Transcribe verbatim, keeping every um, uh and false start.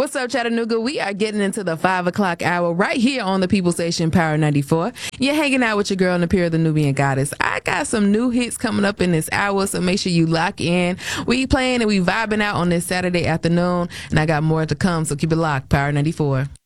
What's up, Chattanooga? We are getting into the five o'clock hour right here on the People Station Power ninety-four. You're hanging out with your girl, Napira, the Nubian Goddess. I got some new hits coming up in this hour, so make sure you lock in. We playing and we vibing out on this Saturday afternoon, and I got more to come, so keep it locked. Power ninety-four.